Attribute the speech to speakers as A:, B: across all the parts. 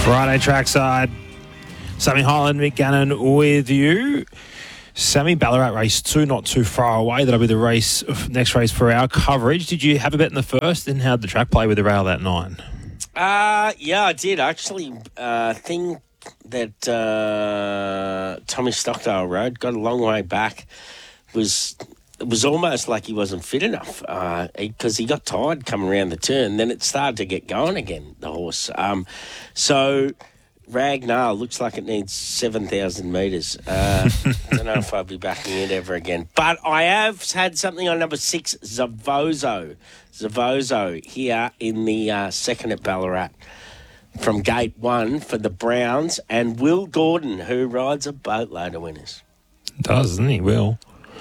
A: Friday trackside. Sammy Highland, Mick Gannon with you. Sammy, Ballarat race 2, not too far away. That'll be the next race for our coverage. Did you have a bet in the first? And how'd the track play with the rail that 9?
B: Yeah, I did actually. Think that Tommy Stockdale Road got a long way back. It was almost like he wasn't fit enough because he got tired coming around the turn. Then it started to get going again, the horse. So Ragnar looks like it needs 7,000 metres. I don't know if I'll be backing it ever again. But I have had something on number 6, Zavozo. Zavozo here in the second at Ballarat from gate 1 for the Browns and Will Gordon, who rides a boatload of winners.
A: Does, doesn't he, Will?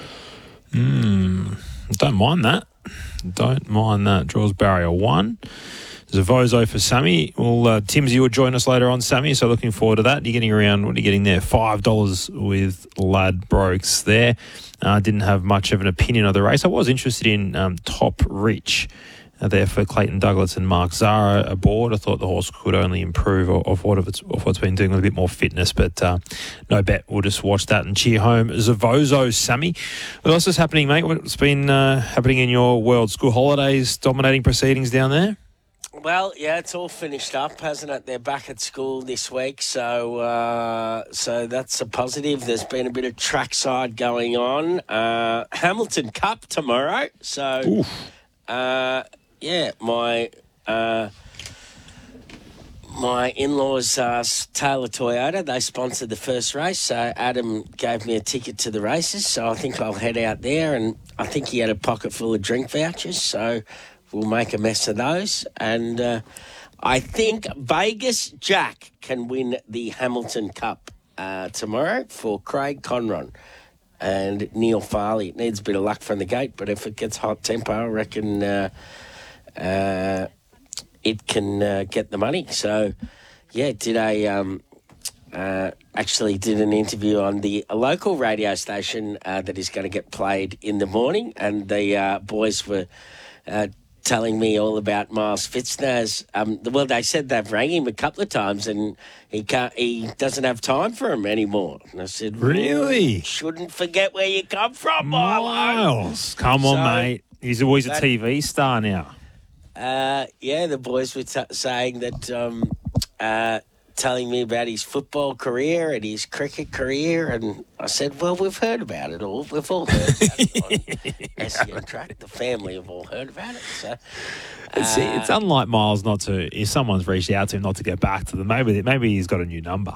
A: Don't mind that. Draws barrier 1. Zavozo for Sammy. Well, Timsy will join us later on, Sammy, so looking forward to that. You're getting around, what are you getting there? $5 with Ladbrokes there. Didn't have much of an opinion of the race. I was interested in Top Rich there for Clayton Douglas and Mark Zara aboard. I thought the horse could only improve of what's been doing with a bit more fitness, but no bet. We'll just watch that and cheer home Zavozo, Sammy. What else is happening, mate? What's been happening in your world? School holidays, dominating proceedings down there?
B: Well, yeah, it's all finished up, hasn't it? They're back at school this week, so that's a positive. There's been a bit of trackside going on. Hamilton Cup tomorrow, so yeah, my in-laws, Taylor Toyota, they sponsored the first race, so Adam gave me a ticket to the races, so I think I'll head out there, and I think he had a pocket full of drink vouchers, so we'll make a mess of those. And I think Vegas Jack can win the Hamilton Cup tomorrow for Craig Conron and Neil Farley. It needs a bit of luck from the gate, but if it gets hot tempo, I reckon it can get the money. So, yeah, actually did an interview on a local radio station that is going to get played in the morning, and the boys were telling me all about Miles Fitznaz. Well, they said they've rang him a couple of times and he doesn't have time for him anymore. And I said,
A: really?
B: Shouldn't forget where you come from,
A: Miles. Come on, mate. He's always a TV star now.
B: Yeah, the boys were saying that, telling me about his football career and his cricket career, and I said, well, we've heard about it all. We've all heard about it on SEN Track. The family have all heard about it. So,
A: See, it's unlike Miles not to, if someone's reached out to him, not to get back to them. Maybe he's got a new number.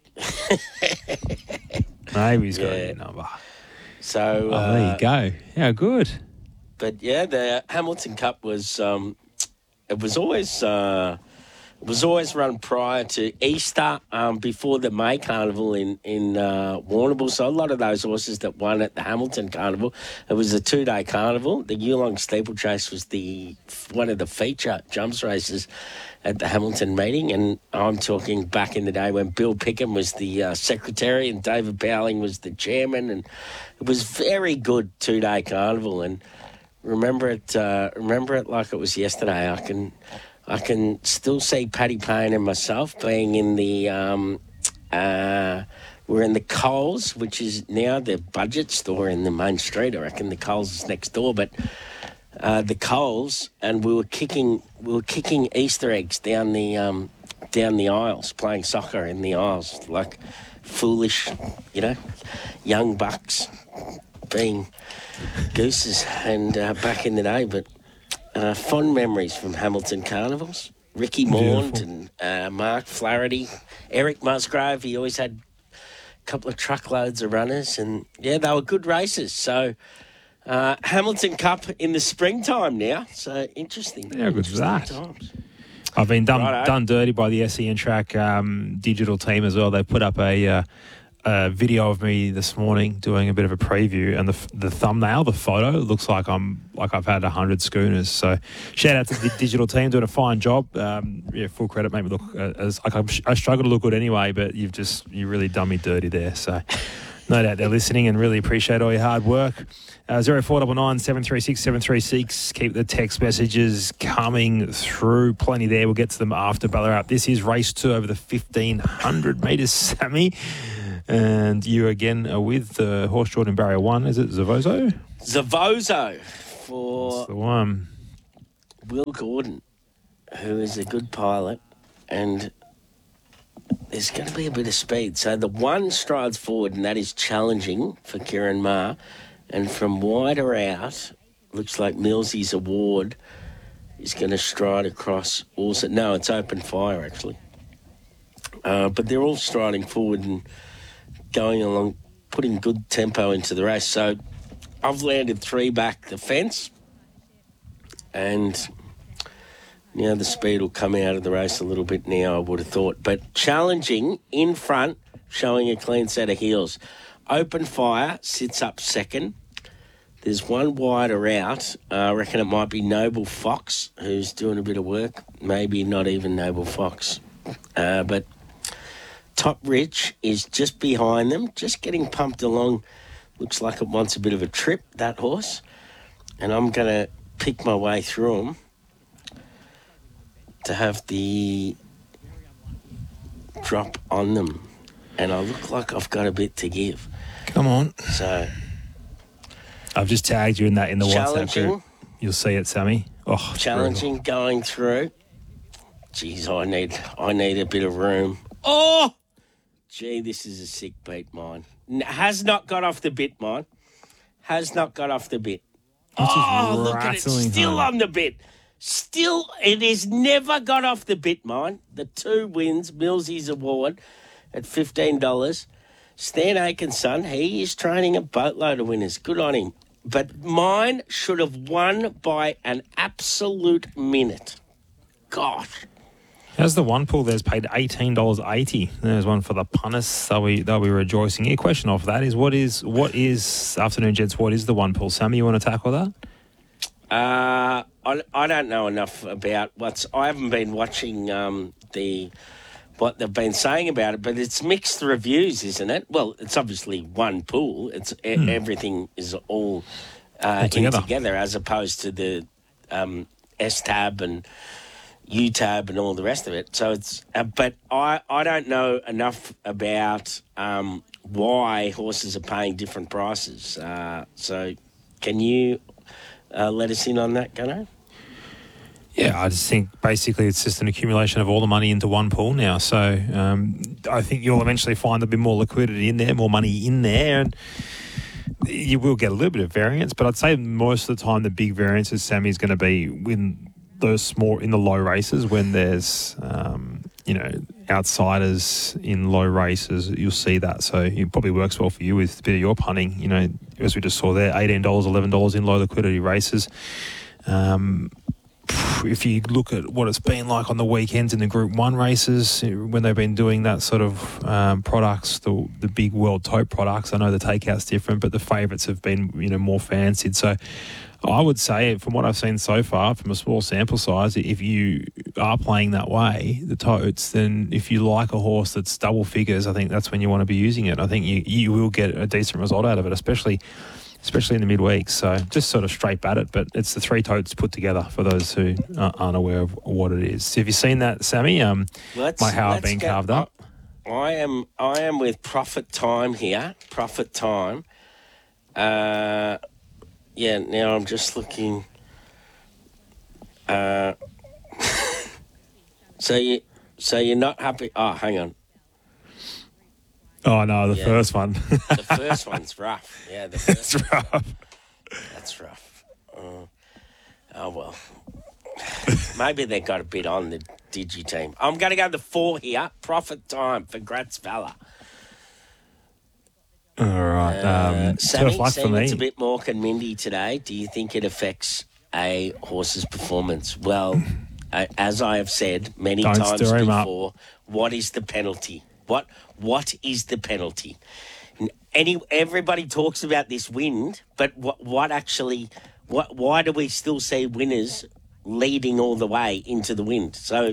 A: Maybe he's got a new number.
B: So
A: there you go. Yeah, good.
B: But yeah, the Hamilton Cup was it was always run prior to Easter, before the May Carnival in Warrnambool. So a lot of those horses that won at the Hamilton Carnival, it was a 2-day carnival. The Yulong Steeplechase was one of the feature jumps races at the Hamilton meeting. And I'm talking back in the day when Bill Pickham was the secretary and David Bowling was the chairman. And it was very good 2-day carnival. And remember it like it was yesterday. I can still see Paddy Payne and myself being in the we're in the Coles, which is now the budget store in the main street. I reckon the Coles is next door, but the Coles, and we were kicking Easter eggs down the aisles, playing soccer in the aisles, like foolish, young bucks being gooses, and back in the day, but. Fond memories from Hamilton Carnivals. Ricky Maund and Mark Flaherty, Eric Musgrave. He always had a couple of truckloads of runners, and yeah, they were good races. So Hamilton Cup in the springtime now. So interesting.
A: Yeah, good for that. Times. I've been done dirty by the SEN Track digital team as well. They put up a video of me this morning doing a bit of a preview, and the thumbnail, the photo, looks like I've had 100 schooners. So shout out to the digital team doing a fine job. Full credit, made me look I struggle to look good anyway, but you really done me dirty there. So No doubt they're listening and really appreciate all your hard work. 0499 736 736. Keep the text messages coming through. Plenty there. We'll get to them after Ballarat. This is race 2 over the 1,500 metres, Sammy. And you again are with the horse Jordan Barrier 1. Is it Zavozo?
B: Zavozo for
A: That's the one.
B: Will Gordon, who is a good pilot, and there's going to be a bit of speed. So the one strides forward, and that is challenging for Kieran Maher. And from wider out, looks like Millsy's Award is going to stride across. Also, no, it's Open Fire, actually. But they're all striding forward and going along, putting good tempo into the race. So I've landed 3 back the fence, and now the speed will come out of the race a little bit now, I would have thought. But challenging in front, showing a clean set of heels. Open Fire sits up second. There's one wider out. I reckon it might be Noble Fox, who's doing a bit of work. Maybe not even Noble Fox. But Top Rich is just behind them, just getting pumped along. Looks like it wants a bit of a trip, that horse. And I'm going to pick my way through them to have the drop on them. And I look like I've got a bit to give.
A: Come on.
B: So
A: I've just tagged you in the WhatsApp
B: challenging.
A: group. You'll see it, Sammy. Oh,
B: Challenging going through. Geez, I need a bit of room. Oh! Gee, this is a sick beat, mine. Has not got off the bit, mine. Has not got off the bit. Oh, look at it. Still on the bit. Still, it has never got off the bit, mine. The 2 wins, Millsy's Award at $15. Stan Aikenson, he is training a boatload of winners. Good on him. But mine should have won by an absolute minute. Gosh.
A: How's the one pool there's paid $18.80? There's one for the punters. They'll be rejoicing. Your question off that is what is afternoon, gents? What is the one pool? Sammy, you want to tackle that?
B: I don't know enough about I haven't been watching what they've been saying about it, but it's mixed reviews, isn't it? Well, it's obviously one pool. It's everything is all in together, as opposed to the S-tab and U-tab and all the rest of it. So it's, but I don't know enough about why horses are paying different prices. So can you let us in on that, Gunnar?
A: Yeah, I just think basically it's just an accumulation of all the money into one pool now. So I think you'll eventually find there'll be more liquidity in there, more money in there, and you will get a little bit of variance. But I'd say most of the time the big variances, Sammy, is going to be when those small in the low races, when there's outsiders in low races, you'll see that. So it probably works well for you with a bit of your punting. You know, as we just saw there, $18, $11 in low liquidity races. If you look at what it's been like on the weekends in the Group 1 races, when they've been doing that sort of products, the big World Tote products, I know the takeout's different, but the favourites have been, more fancied. So I would say, from what I've seen so far, from a small sample size, if you are playing that way, the totes, then if you like a horse that's double figures, I think that's when you want to be using it. I think you will get a decent result out of it, especially in the midweek. So just sort of straight bat it, but it's the 3 totes put together for those who aren't aware of what it is. So have you seen that, Sammy? My how being carved up?
B: I am with Profit Time here. Profit Time. Yeah, now I'm just looking. So you're not happy? Oh, hang on.
A: Oh, no, the first one.
B: The first one's rough. Yeah, the first
A: It's rough.
B: That's rough. Oh, well. Maybe they got a bit on the Digi team. I'm going to go to 4 here. Profit Time for Gratz Valor.
A: All right.
B: Sammy,
A: luck for me.
B: It's a bit more than Mindy today. Do you think it affects a horse's performance? Well, as I have said many times before, what is the penalty? What is the penalty? Everybody talks about this wind, but why do we still see winners leading all the way into the wind? So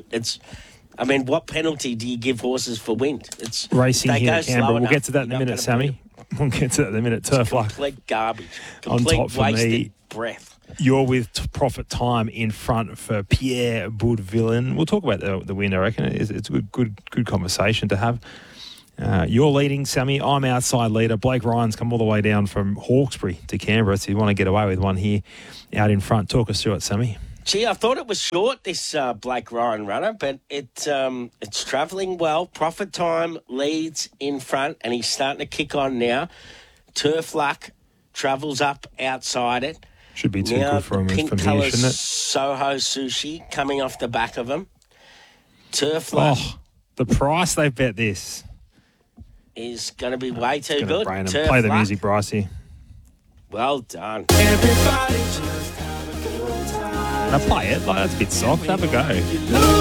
B: what penalty do you give horses for wind?
A: It's racing here at Canberra. We'll get to that in a minute, Sammy. We'll get to that in a minute. Turf Luck
B: Complete garbage.
A: on
B: Complete
A: top for
B: wasted
A: me.
B: breath.
A: You're with Profit Time in front for Pierre Boudvillin. We'll talk about the win, I reckon. It's a good conversation to have. You're leading, Sammy. I'm outside leader. Blake Ryan's come all the way down from Hawkesbury to Canberra, so you want to get away with one here out in front. Talk us through it, Sammy.
B: Gee, I thought it was short, this Blake Ryan runner, but it's travelling well. Profit Time leads in front, and he's starting to kick on now. Turf Luck travels up outside it.
A: Should be too
B: now,
A: good for him
B: pink
A: from here,
B: colour
A: shouldn't it?
B: Soho Sushi coming off the back of him. Turf Luck
A: The price they've bet this.
B: is going to be way too
A: Gonna
B: good.
A: brain 'em.
B: Turf
A: Play the
B: Luck,
A: music, Brycey.
B: well done.
A: Now play it. Like, that's a bit soft. Have a go.